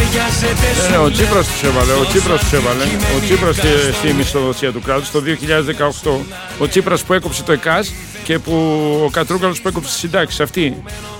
Ο Τσίπρας τους έβαλε. Ο Τσίπρας στη μισθοδοσία του κράτους το 2018. Ο Τσίπρας που έκοψε το ΕΚΑΣ και ο Κατρούγκαλος που έκοψε τις συντάξεις. Αυτοί.